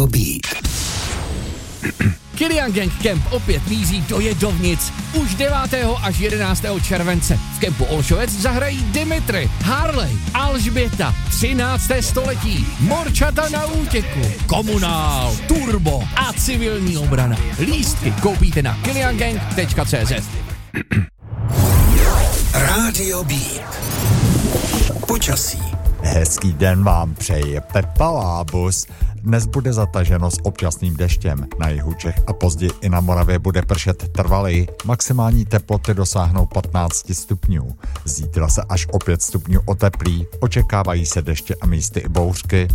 Rádio Beat. Kilian Gang Camp opět mízí do Jedovnic. Už 9. až 11. července v kempu Olšovec zahrají Dimitri, Harley, Alžběta, 13. století, Morčata na útěku, Komunál, Turbo a civilní obrana. Lístky koupíte na kiliangang.cz. Rádio Beat. Počasí. Hezký den vám přeje Pepa Lábus. Dnes bude zataženo s občasným deštěm. Na jihu Čech a později i na Moravě bude pršet trvaleji. Maximální teploty dosáhnou 15 stupňů. Zítra se až o 5 stupňů oteplí. Očekávají se deště a místy i bouřky.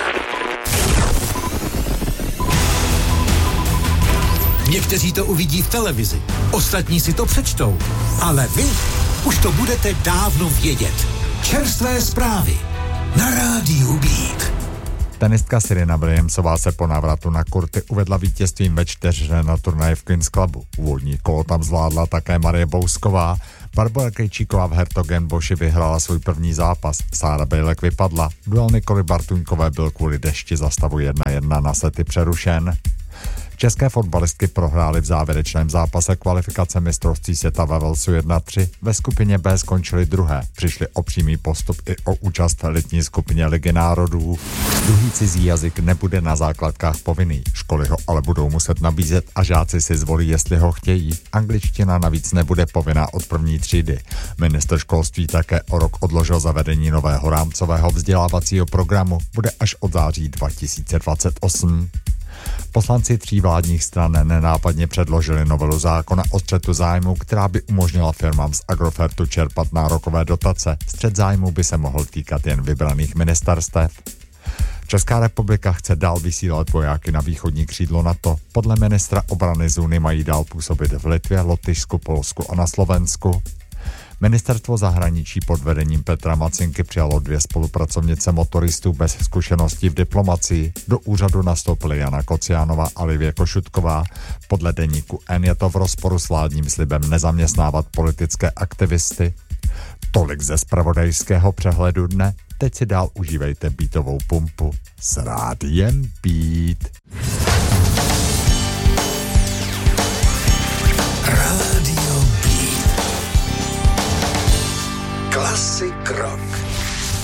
Někteří to uvidí v televizi, ostatní si to přečtou. Ale vy už to budete dávno vědět. Čerstvé zprávy na Rádiu Beat. Tenistka Serena Williamsová se po návratu na kurty uvedla vítězstvím ve 4 na turnaji v Queen's Clubu. Úvodní kolo tam zvládla také Marie Bousková. Barbora Krejčíková v Hertogenboši vyhrála svůj první zápas. Sára Bejlek vypadla. Duel Nikoly Bartuňkové byl kvůli dešti za stavu 1-1 na sety přerušen. České fotbalistky prohrály v závěrečném zápase kvalifikace mistrovství světa ve Walesu 1-3. Ve skupině B skončily druhé. Přišli o přímý postup i o účast v elitní skupině Ligy národů. Druhý cizí jazyk nebude na základkách povinný. Školy ho ale budou muset nabízet a žáci si zvolí, jestli ho chtějí. Angličtina navíc nebude povinná od první třídy. Ministr školství také o rok odložil zavedení nového rámcového vzdělávacího programu. Bude až od září 2028. Poslanci 3 vládních stran nenápadně předložili novelu zákona o střetu zájmu, která by umožnila firmám z Agrofertu čerpat nárokové dotace. Střet zájmu by se mohl týkat jen vybraných ministerstev. Česká republika chce dál vysílat vojáky na východní křídlo NATO. Podle ministra obrany Zuny mají dál působit v Litvě, Lotyšsku, Polsku a na Slovensku. Ministerstvo zahraničí pod vedením Petra Macinky přijalo 2 spolupracovnice motoristů bez zkušeností v diplomacii. Do úřadu nastoupily Jana Kociánová a Livie Košutková. Podle deníku N je to v rozporu s vládním slibem nezaměstnávat politické aktivisty. Tolik ze zpravodajského přehledu dne. Teď si dál užívejte beatovou pumpu s Rádiem Beat. Rádio Beat. Klasik rock.